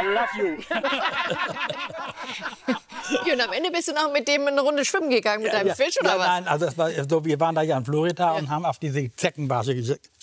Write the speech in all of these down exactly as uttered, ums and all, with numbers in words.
love you. Und am Ende bist du noch mit dem eine Runde schwimmen gegangen, mit Ja, deinem ja, Fisch, oder ja, was? Nein, also das war so, wir waren da ja in Florida ja. und haben auf diese Zeckenbarsche,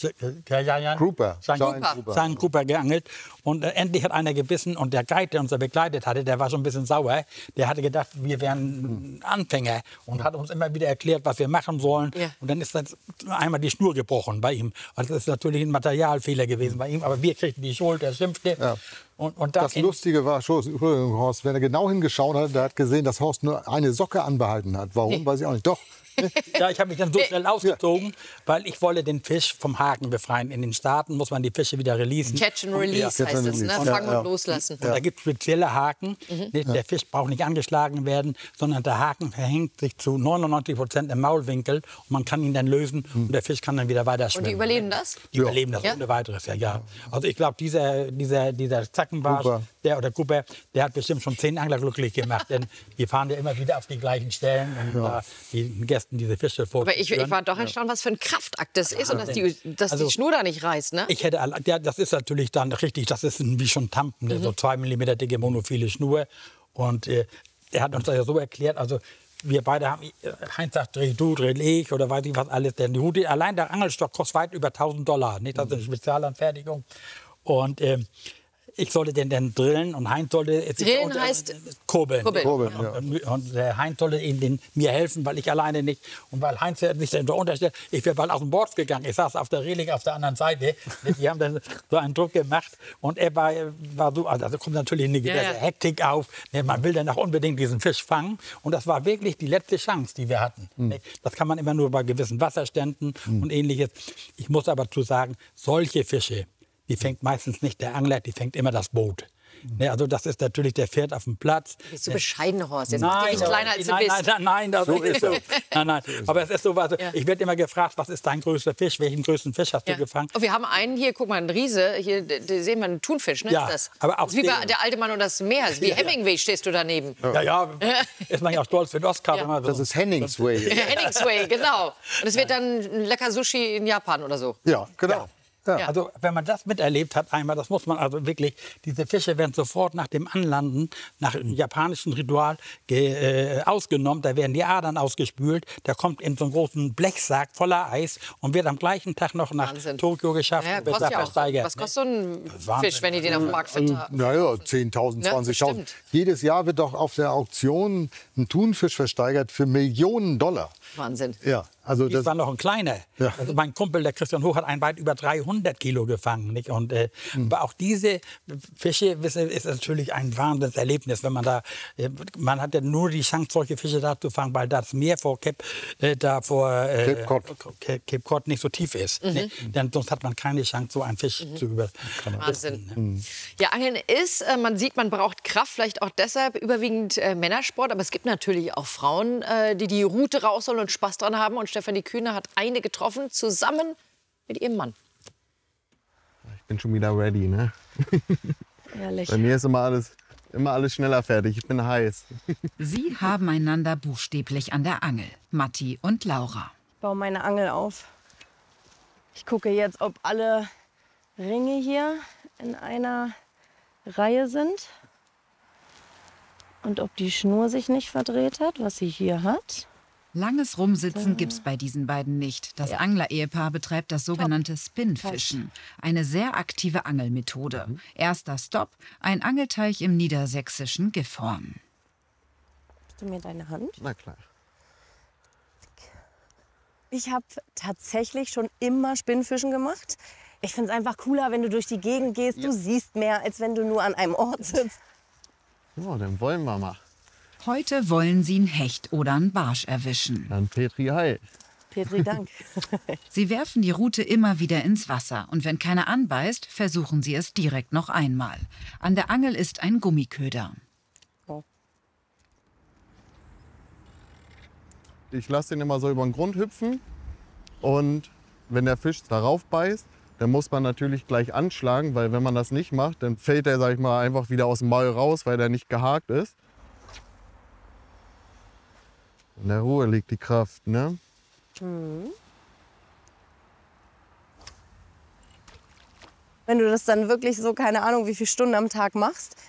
Grouper, Giant Grouper. Grouper geangelt. Und äh, endlich hat einer gebissen und der Guide, der uns da begleitet hatte, der war schon ein bisschen sauer. Der hatte gedacht, wir wären Anfänger und hat uns immer wieder erklärt, was wir machen sollen. Ja. Und dann ist dann einmal die Schnur gebrochen bei ihm. Also das ist natürlich ein Materialfehler gewesen bei ihm, aber wir kriegten die Schuld, er schimpfte. Ja. Und, und das Lustige war, Horst, wenn er genau hingeschaut hat, der hat gesehen, dass Horst nur eine Socke anbehalten hat. Warum, nee. weiß ich auch nicht. Doch. Ja, ich habe mich dann so schnell ausgezogen, weil ich wollte den Fisch vom Haken befreien. In den Staaten muss man die Fische wieder releasen. Catch and Release und, ja, heißt es, ne? Und, Fangen ja, und loslassen. Und, und da gibt es spezielle Haken. Mhm. Der ja. Fisch braucht nicht angeschlagen werden, sondern der Haken verhängt sich zu neunundneunzig Prozent im Maulwinkel und man kann ihn dann lösen mhm. und der Fisch kann dann wieder weiter schwimmen. Und die überleben das? Die ja. überleben das ja. ohne weiteres, ja, ja. Also ich glaube, dieser, dieser, dieser Zackenbarsch, der oder Cooper, der hat bestimmt schon zehn Angler glücklich gemacht, denn die fahren ja immer wieder auf die gleichen Stellen und ja. äh, die Gästen diese Fische vor. Aber ich, ich war doch erstaunt, was für ein Kraftakt das ist und dass die, dass also, die Schnur da nicht reißt, ne? Ich hätte, ja, das ist natürlich dann richtig, das ist ein, wie schon Tampen, mhm. so zwei Millimeter dicke monophile Schnur. Und äh, er hat uns das ja so erklärt, also wir beide haben, Heinz sagt, dreh du, dreh ich oder weiß ich was alles. Denn die Hute, allein der Angelstock kostet weit über tausend Dollar, nicht? Das ist eine Spezialanfertigung. Und äh, ich sollte den dann drillen und Heinz sollte... Drillen unter, heißt... Kurbeln. Kurbeln. Kurbeln ja. und, und der Heinz sollte ihn, den, mir helfen, weil ich alleine nicht... Und weil Heinz sich dann so unterstellt, ich wäre bald aus dem Bord gegangen. Ich saß auf der Reling auf der anderen Seite. Die haben dann so einen Druck gemacht. Und er war, war so... Also da kommt natürlich eine gewisse ja, ja. Hektik auf. Man will dann auch unbedingt diesen Fisch fangen. Und das war wirklich die letzte Chance, die wir hatten. Mhm. Das kann man immer nur bei gewissen Wasserständen mhm. und Ähnliches. Ich muss aber zu sagen, solche Fische... Die fängt meistens nicht der Angler, die fängt immer das Boot. Mhm. Also das ist natürlich, der fährt auf dem Platz. Du bist so bescheiden, Horst. Jetzt nein, bist du kleiner, als du nein, bist. Nein, nein, das so ist so. Nein, nein. Aber es ist so, also, ja. ich werde immer gefragt, was ist dein größter Fisch? Welchen größten Fisch hast ja. du gefangen? Oh, wir haben einen hier, guck mal, einen Riese. Hier da sehen wir einen Thunfisch, ne? Ja, ist das? aber auch das ist wie bei Der alte Mann und das Meer. Das ist wie ja, Hemingway stehst du daneben. Ja, ja, ist man ja auch stolz für den Oscar. Ja. Immer so. Das ist Henningsway. Henningsway, genau. Und es wird dann ein lecker Sushi in Japan oder so. Ja, genau. Ja. Ja. Also wenn man das miterlebt hat einmal, das muss man also wirklich, diese Fische werden sofort nach dem Anlanden, nach dem japanischen Ritual ge, äh, ausgenommen, da werden die Adern ausgespült, da kommt in so einen großen Blechsack voller Eis und wird am gleichen Tag noch nach Wahnsinn. Tokio geschafft. Ja, und wird kostet da ja versteigert. Was kostet so ein Fisch, wenn die den auf dem Markt finden? Naja, zehntausend, zwanzigtausend. Jedes Jahr wird doch auf der Auktion ein Thunfisch versteigert für Millionen Dollar. Wahnsinn. Ja, also das das war noch ein kleiner. Ja. Also mein Kumpel, der Christian Hoch, hat ein weit über dreihundert Kilo gefangen. Nicht? Und, äh, mhm. Aber auch diese Fische wissen, ist natürlich ein Wahnsinnserlebnis, wenn man da, äh, man hat ja nur die Chance, solche Fische da zu fangen, weil das Meer vor Cape, äh, da vor äh, Cape Cod. Cape Cod nicht so tief ist. Mhm. Ne? Denn sonst hat man keine Chance, so einen Fisch mhm. zu über. Wahnsinn. Ne? Mhm. Ja, Angeln ist, äh, man sieht, man braucht Kraft, vielleicht auch deshalb überwiegend äh, Männersport, aber es gibt natürlich auch Frauen, äh, die die Rute rausholen und Spaß dran haben. Und Stefanie Kühne hat eine getroffen, zusammen mit ihrem Mann. Ich bin schon wieder ready, ne? Ehrlich. Bei mir ist immer alles, immer alles schneller fertig. Ich bin heiß. Sie haben einander buchstäblich an der Angel, Matti und Laura. Ich baue meine Angel auf. Ich gucke jetzt, ob alle Ringe hier in einer Reihe sind. Und ob die Schnur sich nicht verdreht hat, was sie hier hat. Langes Rumsitzen gibt's bei diesen beiden nicht. Das ja. Angler-Ehepaar betreibt das sogenannte Spinfischen, eine sehr aktive Angelmethode. Mhm. Erster Stopp, ein Angelteich im niedersächsischen Gifhorn. Gibst du mir deine Hand? Na klar. Ich habe tatsächlich schon immer Spinnfischen gemacht. Ich finde es einfach cooler, wenn du durch die Gegend gehst. Ja. Du siehst mehr, als wenn du nur an einem Ort sitzt. Ja, dann wollen wir mal. Heute wollen sie einen Hecht oder einen Barsch erwischen. Dann Petri Heil. Petri, Dank. Sie werfen die Rute immer wieder ins Wasser. Und wenn keiner anbeißt, versuchen sie es direkt noch einmal. An der Angel ist ein Gummiköder. Oh. Ich lasse den immer so über den Grund hüpfen. Und wenn der Fisch darauf beißt, dann muss man natürlich gleich anschlagen. Weil wenn man das nicht macht, dann fällt er, sag ich mal, einfach wieder aus dem Maul raus, weil der nicht gehakt ist. In der Ruhe liegt die Kraft, ne? Mhm. Wenn du das dann wirklich so, keine Ahnung, wie viele Stunden am Tag machst,